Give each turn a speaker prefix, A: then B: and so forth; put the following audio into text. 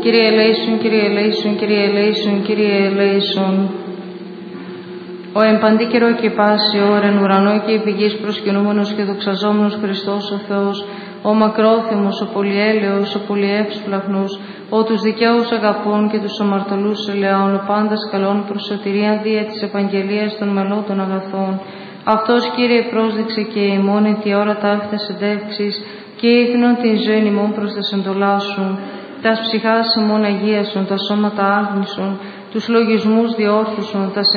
A: Κύριε ελέησον, Κύριε ελέησον, Κύριε ελέησον, Κύριε ελέησον. Ο εμπαντή καιρό και πάση ώρα εν ουρανό και επί γης προσκυνούμενος και δοξαζόμενος Χριστός ο Θεός, ο μακρόθυμος, ο πολυέλεος, ο πολυεύσπλαχνος, ο τους δικαίους αγαπών και τους αμαρτωλούς ελαιών, ο πάντας καλών προς σωτηρίαν δια της επαγγελίας των μελώτων αγαθών. Αυτός, Κύριε, πρόσδειξε και ημών εν τη ώρα ταύτας εντεύξεις και ίχνον την ζωήν ημών προς τα σεντολάσουν. Τας ψυχάς ημών αγίασον, τα σώματα άγνησον, τους λογισμούς διόρθωσον, τας